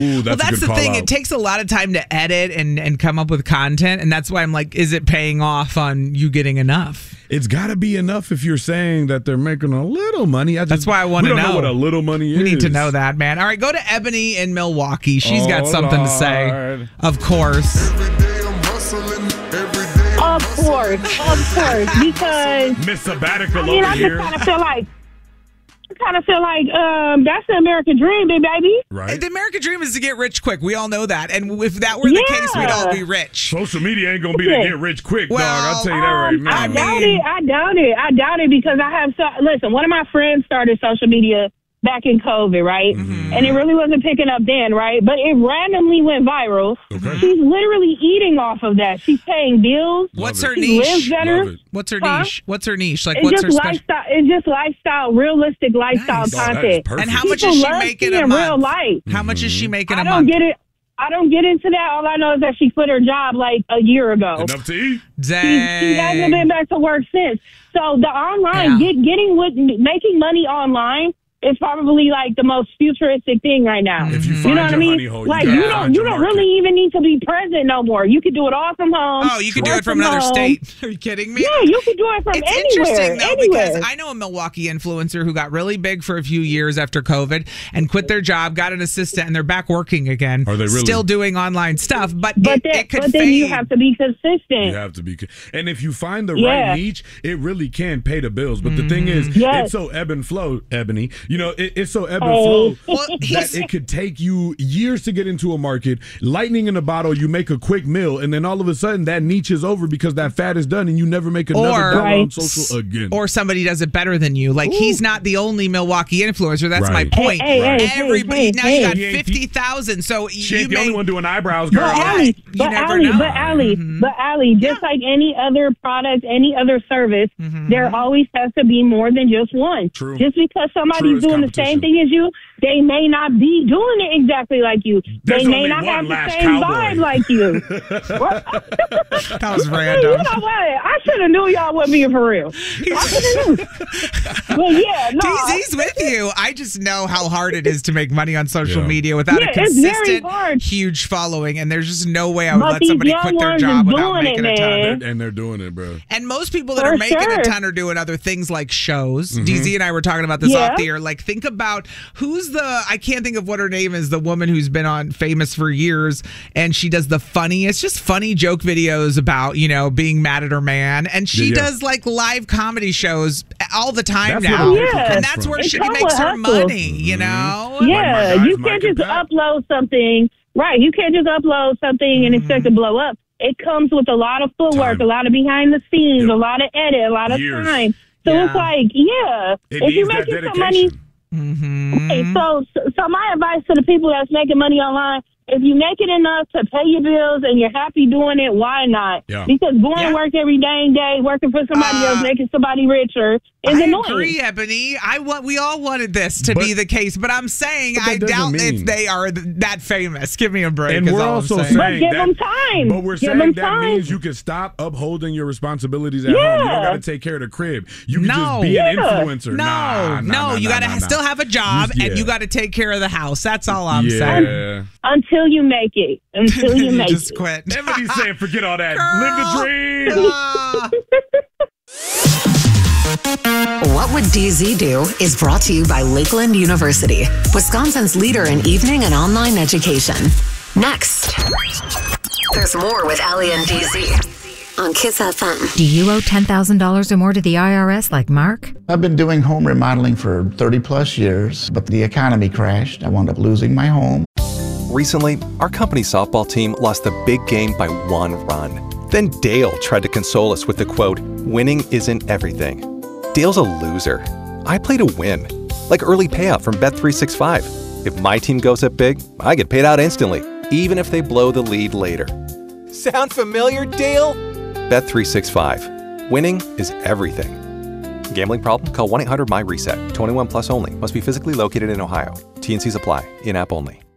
Ooh, Well, that's the thing. It takes a lot of time to edit and come up with content. And that's why I'm like, is it paying off on you getting enough? It's got to be enough if you're saying that they're making a little money. That's why I want to know what a little money is. We need to know that, man. All right, go to Ebony in Milwaukee. She's got something to say. Of course. Of course, because Miss Sabbatical over here. I kind of feel like that's the American dream, baby. Right. The American dream is to get rich quick. We all know that. And if that were the case, we'd all be rich. Social media ain't going to be to get rich quick, dog. I'll tell you that right now. I doubt it because I have listen, one of my friends started social media back in COVID, right? Mm-hmm. And it really wasn't picking up then, right? But it randomly went viral. Okay. She's literally eating off of that. She's paying bills. What's her niche? Lives better. What's her niche? What's her niche? Like, it's what's just her lifestyle. It's just lifestyle, realistic lifestyle content. And how much is she making a month? Real life. How much is she making a month? I don't get it. I don't get into that. All I know is that she quit her job like a year ago. Enough to eat. Dang. She hasn't been back to work since. So the online, making money online is probably like the most futuristic thing right now. If you know what I mean? Like you don't really even need to be present no more. You can do it all from home. Oh, you can do it from another state. Are you kidding me? Yeah, you can do it from anywhere. It's interesting though because I know a Milwaukee influencer who got really big for a few years after COVID and quit their job, got an assistant, and they're back working again. Are they really? Still doing online stuff, but it could fade. Then you have to be consistent. You have to be, and if you find the right niche, it really can pay the bills. But the thing is, it's so ebb and flow, Ebony. You know, it's so ebb and flow that it could take you years to get into a market. Lightning in a bottle, you make a quick meal, and then all of a sudden that niche is over because that fad is done, and you never make another dollar on social again. Or somebody does it better than you. Like he's not the only Milwaukee influencer. That's my point. Everybody now you got 50,000. So she ain't the only one doing eyebrows, girl. But Allie, just like any other product, any other service, there always has to be more than just one. True. Just because somebody's doing the same thing as you, they may not be doing it exactly like you. They may not have the same vibe like you. That was random. You know what? I should have knew y'all wasn't being for real. I should have knew. Well, DZ's with you. I just know how hard it is to make money on social media without a consistent, huge following, and there's just no way I would let somebody quit their job without making a ton. And they're doing it, bro. And most people that are making a ton are doing other things like shows. DZ and I were talking about this off the air. Like, think about I can't think of what her name is, the woman who's been on famous for years, and she does the just funny joke videos about, being mad at her man. And she does like live comedy shows all the time now. And that's where she makes her money, you know? Yeah, like you can't just upload something. Right, you can't just upload something and expect to blow up. It comes with a lot of footwork, a lot of behind the scenes, a lot of edit, a lot of time. So it's like, if you're making some money. Okay, so my advice to the people that's making money online, if you make it enough to pay your bills and you're happy doing it, why not? Yeah. Because going to work every dang day, working for somebody else, making somebody richer is annoying. I agree, Ebony. We all wanted this to be the case, but I'm saying I doubt if they are that famous. Give me a break. And we're also saying but give them time. But we're saying that means you can stop upholding your responsibilities at home. You don't got to take care of the crib. You can just be an influencer. No, you got to still have a job and you got to take care of the house. That's all I'm saying. Until you make it. Until you make just quit. Everybody's saying, forget all that. Live the dream. What Would DZ Do is brought to you by Lakeland University, Wisconsin's leader in evening and online education. Next, there's more with Allie and DZ on Kiss FM. Do you owe $10,000 or more to the IRS like Mark? I've been doing home remodeling for 30 plus years, but the economy crashed. I wound up losing my home. Recently, our company softball team lost the big game by 1 run. Then Dale tried to console us with the quote, "Winning isn't everything." Dale's a loser. I play to win, like early payout from Bet365. If my team goes up big, I get paid out instantly, even if they blow the lead later. Sound familiar, Dale? Bet365. Winning is everything. Gambling problem? Call 1-800-MY-RESET. 21 plus only. Must be physically located in Ohio. T&Cs apply. In-app only.